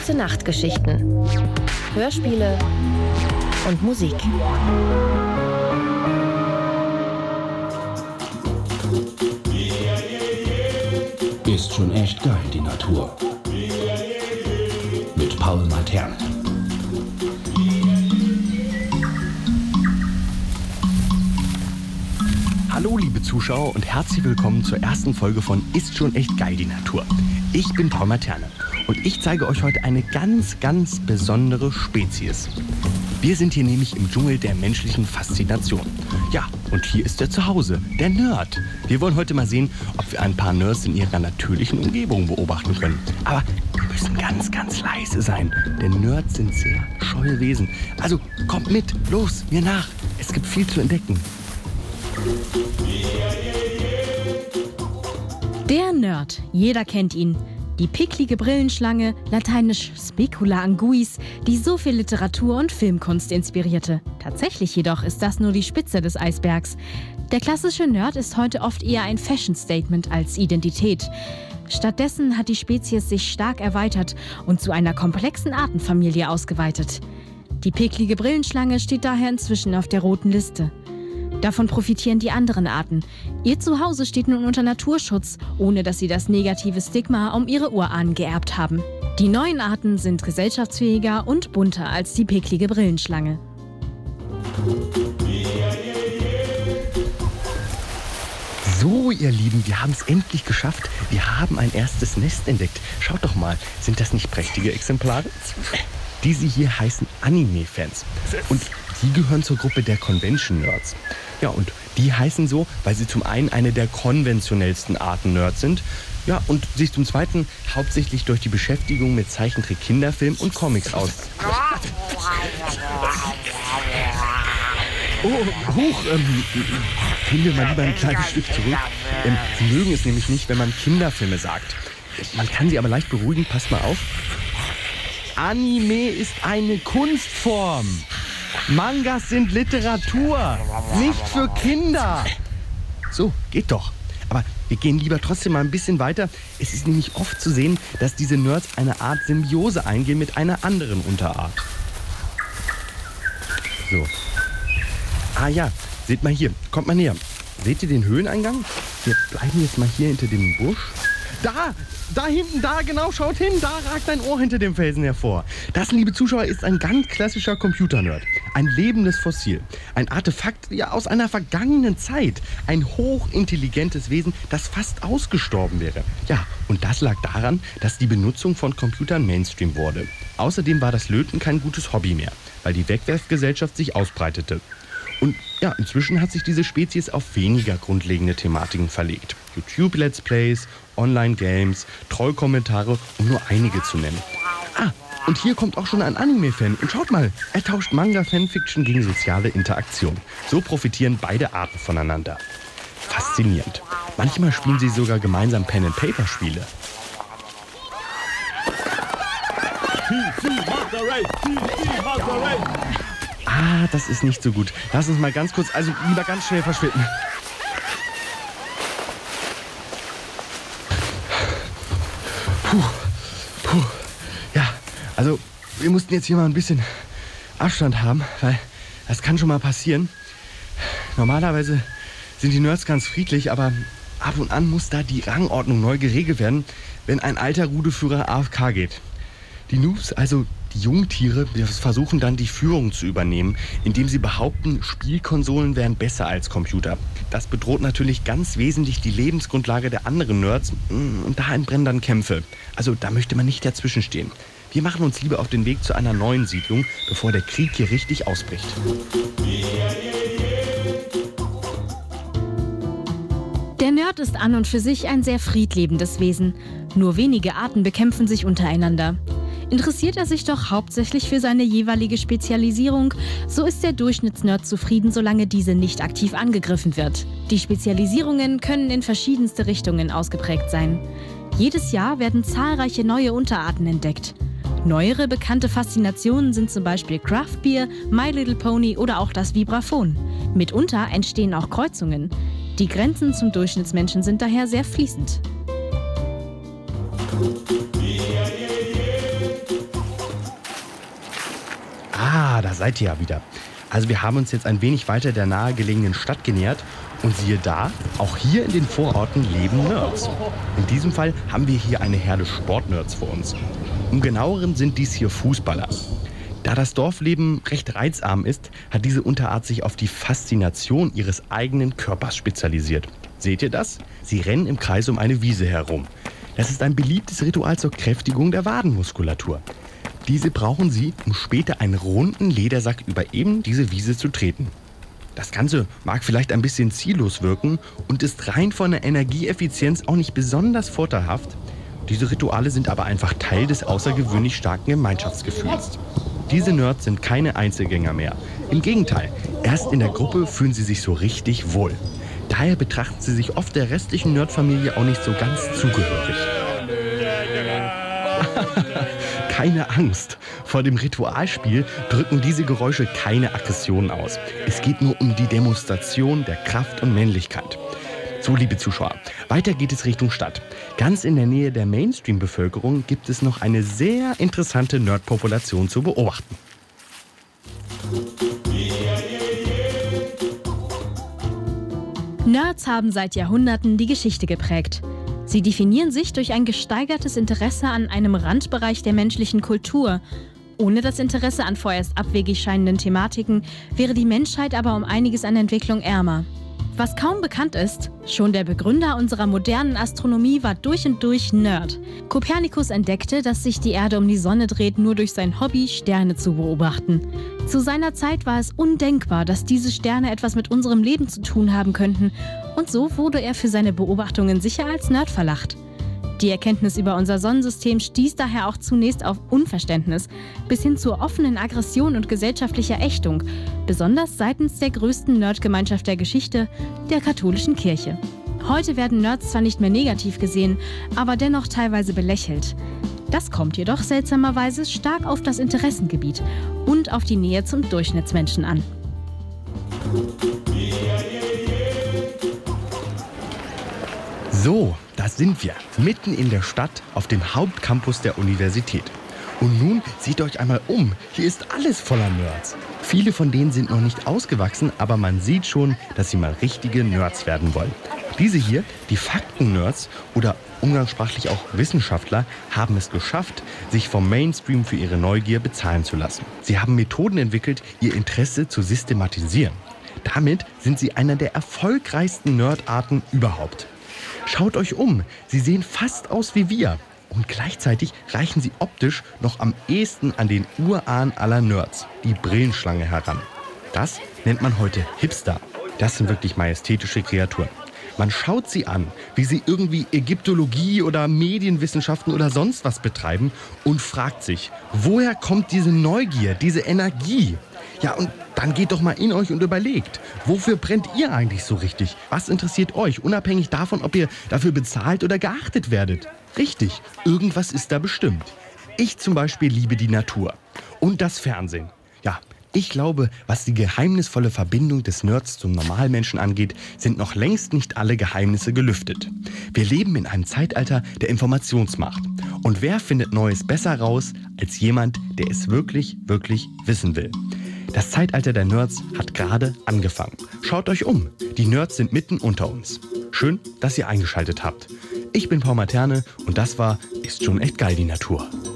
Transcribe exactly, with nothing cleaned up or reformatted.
Gute Nacht-Geschichten, Hörspiele und Musik. Ist schon echt geil, die Natur. Mit Paul Materne. Hallo liebe Zuschauer und herzlich willkommen zur ersten Folge von Ist schon echt geil, die Natur. Ich bin Paul Materne und ich zeige euch heute eine ganz, ganz besondere Spezies. Wir sind hier nämlich im Dschungel der menschlichen Faszination. Ja, und hier ist er zu Hause, der Nerd. Wir wollen heute mal sehen, ob wir ein paar Nerds in ihrer natürlichen Umgebung beobachten können. Aber wir müssen ganz, ganz leise sein, denn Nerds sind sehr scheue Wesen. Also kommt mit, los, mir nach. Es gibt viel zu entdecken. Der Nerd, jeder kennt ihn. Die picklige Brillenschlange, lateinisch Specula anguis, die so viel Literatur und Filmkunst inspirierte. Tatsächlich jedoch ist das nur die Spitze des Eisbergs. Der klassische Nerd ist heute oft eher ein Fashion-Statement als Identität. Stattdessen hat die Spezies sich stark erweitert und zu einer komplexen Artenfamilie ausgeweitet. Die picklige Brillenschlange steht daher inzwischen auf der roten Liste. Davon profitieren die anderen Arten. Ihr Zuhause steht nun unter Naturschutz, ohne dass sie das negative Stigma um ihre Urahnen geerbt haben. Die neuen Arten sind gesellschaftsfähiger und bunter als die picklige Brillenschlange. So, ihr Lieben, wir haben es endlich geschafft. Wir haben ein erstes Nest entdeckt. Schaut doch mal, sind das nicht prächtige Exemplare? Diese hier heißen Anime-Fans. Und die gehören zur Gruppe der Convention-Nerds. Ja, und die heißen so, weil sie zum einen eine der konventionellsten Arten Nerds sind. Ja, und sich zum zweiten hauptsächlich durch die Beschäftigung mit Zeichentrick, Kinderfilm und Comics aus. Oh, hoch, ähm, gehen wir mal lieber ein kleines Stück zurück. Ähm, sie mögen es nämlich nicht, wenn man Kinderfilme sagt. Man kann sie aber leicht beruhigen, passt mal auf. Anime ist eine Kunstform. Mangas sind Literatur, nicht für Kinder. So, geht doch. Aber wir gehen lieber trotzdem mal ein bisschen weiter. Es ist nämlich oft zu sehen, dass diese Nerds eine Art Symbiose eingehen mit einer anderen Unterart. So. Ah ja, seht mal hier, kommt mal näher. Seht ihr den Höhleneingang? Wir bleiben jetzt mal hier hinter dem Busch. Da, da hinten, da genau, schaut hin, da ragt ein Ohr hinter dem Felsen hervor. Das, liebe Zuschauer, ist ein ganz klassischer Computernerd. Ein lebendes Fossil. Ein Artefakt ja, aus einer vergangenen Zeit. Ein hochintelligentes Wesen, das fast ausgestorben wäre. Ja, und das lag daran, dass die Benutzung von Computern Mainstream wurde. Außerdem war das Löten kein gutes Hobby mehr, weil die Wegwerfgesellschaft sich ausbreitete. Und ja, inzwischen hat sich diese Spezies auf weniger grundlegende Thematiken verlegt. YouTube-Let's Plays, Online-Games, Trollkommentare, um nur einige zu nennen. Ah, und hier kommt auch schon ein Anime-Fan. Und schaut mal, er tauscht Manga-Fanfiction gegen soziale Interaktion. So profitieren beide Arten voneinander. Faszinierend. Manchmal spielen sie sogar gemeinsam Pen-and-Paper-Spiele. Ah, das ist nicht so gut. Lass uns mal ganz kurz, also lieber ganz schnell verschwinden. Puh, puh. Ja, also wir mussten jetzt hier mal ein bisschen Abstand haben, weil das kann schon mal passieren. Normalerweise sind die Nerds ganz friedlich, aber ab und an muss da die Rangordnung neu geregelt werden, wenn ein alter Rudelführer A F K geht. Die Noobs, also die Jungtiere, versuchen dann die Führung zu übernehmen, indem sie behaupten, Spielkonsolen wären besser als Computer. Das bedroht natürlich ganz wesentlich die Lebensgrundlage der anderen Nerds und da entbrennen dann Kämpfe. Also da möchte man nicht dazwischenstehen. Wir machen uns lieber auf den Weg zu einer neuen Siedlung, bevor der Krieg hier richtig ausbricht. Der Nerd ist an und für sich ein sehr friedlebendes Wesen. Nur wenige Arten bekämpfen sich untereinander. Interessiert er sich doch hauptsächlich für seine jeweilige Spezialisierung, so ist der Durchschnittsnerd zufrieden, solange diese nicht aktiv angegriffen wird. Die Spezialisierungen können in verschiedenste Richtungen ausgeprägt sein. Jedes Jahr werden zahlreiche neue Unterarten entdeckt. Neuere bekannte Faszinationen sind zum Beispiel Craft Beer, My Little Pony oder auch das Vibraphon. Mitunter entstehen auch Kreuzungen. Die Grenzen zum Durchschnittsmenschen sind daher sehr fließend. da seid ihr ja wieder. Also wir haben uns jetzt ein wenig weiter der nahegelegenen Stadt genähert und siehe da, auch hier in den Vororten leben Nerds. In diesem Fall haben wir hier eine Herde Sportnerds vor uns. Im Genaueren sind dies hier Fußballer. Da das Dorfleben recht reizarm ist, hat diese Unterart sich auf die Faszination ihres eigenen Körpers spezialisiert. Seht ihr das? Sie rennen im Kreis um eine Wiese herum. Das ist ein beliebtes Ritual zur Kräftigung der Wadenmuskulatur. Diese brauchen sie, um später einen runden Ledersack über eben diese Wiese zu treten. Das Ganze mag vielleicht ein bisschen ziellos wirken und ist rein von der Energieeffizienz auch nicht besonders vorteilhaft. Diese Rituale sind aber einfach Teil des außergewöhnlich starken Gemeinschaftsgefühls. Diese Nerds sind keine Einzelgänger mehr. Im Gegenteil, erst in der Gruppe fühlen sie sich so richtig wohl. Daher betrachten sie sich oft der restlichen Nerdfamilie auch nicht so ganz zugehörig. Keine Angst. Vor dem Ritualspiel drücken diese Geräusche keine Aggressionen aus. Es geht nur um die Demonstration der Kraft und Männlichkeit. So, liebe Zuschauer, weiter geht es Richtung Stadt. Ganz in der Nähe der Mainstream-Bevölkerung gibt es noch eine sehr interessante Nerd-Population zu beobachten. Nerds haben seit Jahrhunderten die Geschichte geprägt. Sie definieren sich durch ein gesteigertes Interesse an einem Randbereich der menschlichen Kultur. Ohne das Interesse an vorerst abwegig scheinenden Thematiken wäre die Menschheit aber um einiges an Entwicklung ärmer. Was kaum bekannt ist, schon der Begründer unserer modernen Astronomie war durch und durch Nerd. Kopernikus entdeckte, dass sich die Erde um die Sonne dreht, nur durch sein Hobby, Sterne zu beobachten. Zu seiner Zeit war es undenkbar, dass diese Sterne etwas mit unserem Leben zu tun haben könnten. Und so wurde er für seine Beobachtungen sicher als Nerd verlacht. Die Erkenntnis über unser Sonnensystem stieß daher auch zunächst auf Unverständnis, bis hin zur offenen Aggression und gesellschaftlicher Ächtung, besonders seitens der größten Nerdgemeinschaft der Geschichte, der katholischen Kirche. Heute werden Nerds zwar nicht mehr negativ gesehen, aber dennoch teilweise belächelt. Das kommt jedoch seltsamerweise stark auf das Interessengebiet und auf die Nähe zum Durchschnittsmenschen an. So, da sind wir, mitten in der Stadt auf dem Hauptcampus der Universität. Und nun seht euch einmal um, hier ist alles voller Nerds. Viele von denen sind noch nicht ausgewachsen, aber man sieht schon, dass sie mal richtige Nerds werden wollen. Diese hier, die Fakten-Nerds oder umgangssprachlich auch Wissenschaftler, haben es geschafft, sich vom Mainstream für ihre Neugier bezahlen zu lassen. Sie haben Methoden entwickelt, ihr Interesse zu systematisieren. Damit sind sie einer der erfolgreichsten Nerdarten überhaupt. Schaut euch um, sie sehen fast aus wie wir. Und gleichzeitig reichen sie optisch noch am ehesten an den Urahn aller Nerds, die Brillenschlange, heran. Das nennt man heute Hipster. Das sind wirklich majestätische Kreaturen. Man schaut sie an, wie sie irgendwie Ägyptologie oder Medienwissenschaften oder sonst was betreiben und fragt sich, woher kommt diese Neugier, diese Energie? Ja, und dann geht doch mal in euch und überlegt, wofür brennt ihr eigentlich so richtig? Was interessiert euch, unabhängig davon, ob ihr dafür bezahlt oder geachtet werdet? Richtig, irgendwas ist da bestimmt. Ich zum Beispiel liebe die Natur und das Fernsehen. Ja, ich glaube, was die geheimnisvolle Verbindung des Nerds zum Normalmenschen angeht, sind noch längst nicht alle Geheimnisse gelüftet. Wir leben in einem Zeitalter der Informationsmacht. Und wer findet Neues besser raus als jemand, der es wirklich, wirklich wissen will? Das Zeitalter der Nerds hat gerade angefangen. Schaut euch um, die Nerds sind mitten unter uns. Schön, dass ihr eingeschaltet habt. Ich bin Paul Materne und das war Ist schon echt geil, die Natur.